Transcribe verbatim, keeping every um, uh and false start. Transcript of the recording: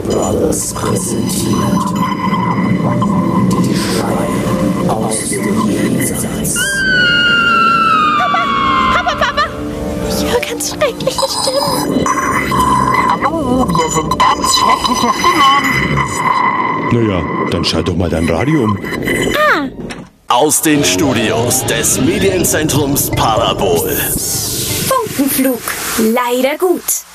Brothers präsentiert die Schreie aus dem Jenseits. Papa, Papa, Papa! Ich höre ganz schreckliche Stimmen. Hallo, wir sind ganz schreckliche Stimmen. Naja, dann schalt doch mal dein Radio um. Ah! Aus den Studios des Medienzentrums Parabol. Funkenflug. Leider gut.